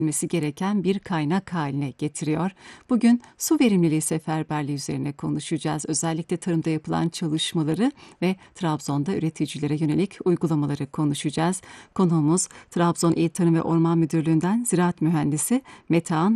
gereken bir kaynak haline getiriyor. Bugün su verimliliği seferberliği üzerine konuşacağız. Özellikle tarımda yapılan çalışmaları ve Trabzon'da üreticilere yönelik uygulamaları konuşacağız. Konuğumuz Trabzon İl Tarım ve Orman Müdürlüğü'nden Ziraat Mühendisi Metehan